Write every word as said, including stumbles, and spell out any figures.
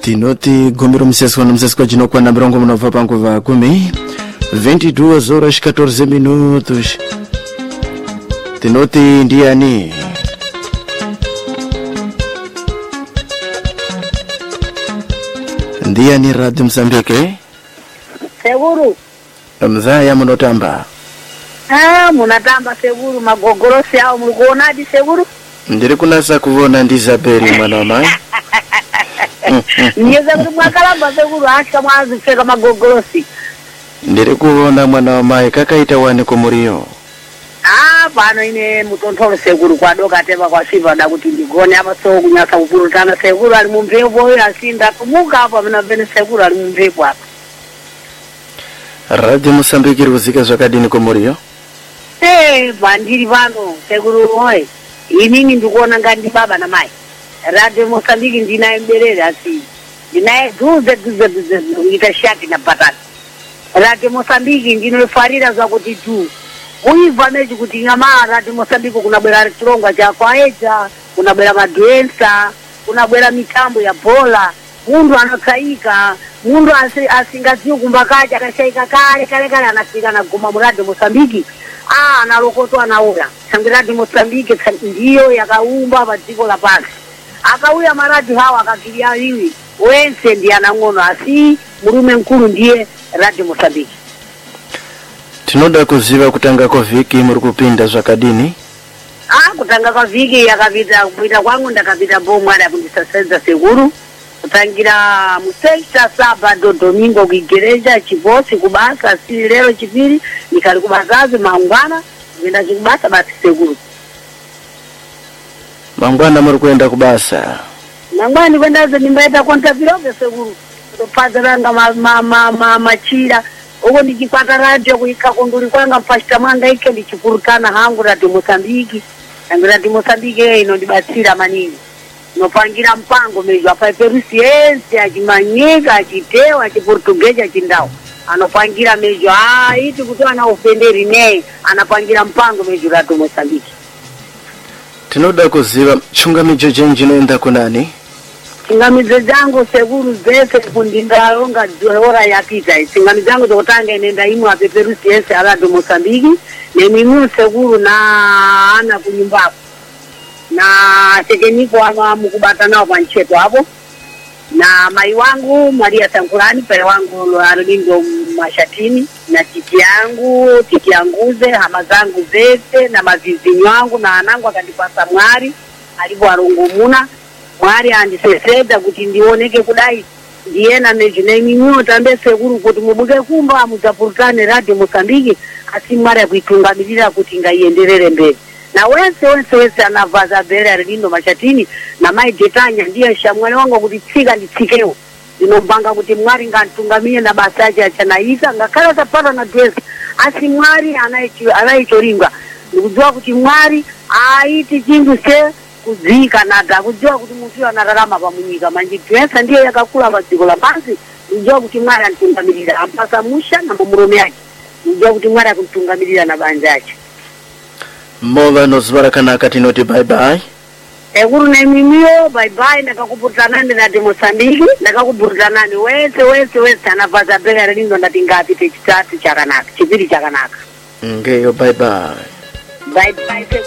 Tinoti gomero mseswa na mseswa jino kwa nabrongo mnova pangu va kumi vinte e duas horas quatorze minutos. Tinoti ndiani ndiani Radio Msambike Seguru mzaya munotamba. Ah, munatamba Seguru magogorosi au mlikuonaje Seguru? Ndiri kunasa kuvona ndizaberi mwana wa mai. Nyeza kuti mwakalamba Seguru ashika mwazi feka magogorosi. Ndiri kuvona mwana wa mai kakaita wani kumuriyo. Ah, pano ine mutontolo Seguru kwa doka tema kwa siva da kuti ndigone hapa so kunyasa kupurutana Seguru ali mumpepo yo asinda kumuka hapa mna vene Seguru ali mumpepo hapa. Radio Msambike ruzika zvakadini kumuriyo? Eh, bandiri vano Seguru hoye. Inini ndikuona ngandi baba na mai. Radio Msambike ndinaye mberere asi. Ndinaye duze duze duze ita shati na patata. Radio Msambike ndinofarira zvakuti tu. Uiva mechi kuti nyama Radio Msambike kuna bwera chirongwa cha kwaeja, kuna bwera madwensa, kuna bwera mitambo ya bola. Mundu anotsaika, mundu asingaziyo kumbakaja akashaika kale kale kale anafika na goma mu Radio Msambike. Ah, analokoto anaola. Sangiradi Msambike ndiyo yakaumba padziko la pasi. Akauya maradi hawa akakilia hivi. Wense ndiye anangono asi murume mkuru ndiye Radio Msambike. Tinoda kuziva kutanga kwa viki muri kupinda zvakadini? Ah, kutanga kwa viki yakapita kupita kwangu ndakapita bomwada kundisasenza Seguru. Kutangira musesta sábado domingo kuigereja chibosi kubasa si lero chipiri nikali kubazazi maungana ngenda chikubasa basi Seguru. Mangwana muri kuenda kubasa? Mangwana kwenda ze nimbaita konta birobe Seguru. Topazaranga ma ma ma, ma machira uko ndikipata radio kuika kunduri kwanga mpashita mwanga ike ndichipurutana hangu Radio Msambike. Hangu Radio Msambike ino ndibatsira manini. Nopangira mpango mejo apa perusi yense achimanyika achitewa achiportugeja chindao anopangira mejo ah iti kuti ana ofenderi ne anapangira mpango mejo Radio Msambike. Tinoda kuziva chungamidzo jenji noenda kunani? Chungamidzo jangu Seguru zese kundindaronga hora yapita. Chungamidzo jangu zokutanga inenda imwe apa perusi yense Radio Msambike nemimwe Seguru na ana kunyumbako. Na tekeniko ama mukubata nao kwa ncheto hapo. Na mai wangu Maria Sankurani, pele wangu Arlindo Mashatini, na titi yangu, titi yanguze, hama zangu zete, na mazizinyo wangu, na anangu akandipasa mwari, alibu arungumuna, mwari andiseseda kuti ndioneke kudai, ndiena mejune minyo tambe Seguru kuti mubuke kumba, mutapurutane Radio Msambike, asi mwari ya kuitungamilira kuti nga iendelele mbele. Na wense wense wense anavaza bere Arlindo Mashatini na mai jetanya ndiye shamwani wangu kuti tsika nditsikeo ndinombanga kuti mwari ngantungamie na basaje achanaisa ngakhala tapata na dress asi mwari anaichi anaichoringa ndikujua kuti mwari aiti chindu se kudzika nada kujua kuti munthu anararama pamunyika manje dress ndiye yakakula padziko la pansi ndikujua kuti mwari antungamirira ampasa musha na murume yake ndikujua kuti mwari akuntungamirira na banja yake. Mova nozvarakana katinoti bye bye. Seguru na mimio bye bye ndakakupurutana ndi Radio Msambike ndakakupurutana ni wense wense wense anavaza bele Arlindo ndati ngapite chitatu chakanaka chipiri chakanaka. Ngeyo bye bye. Bye bye.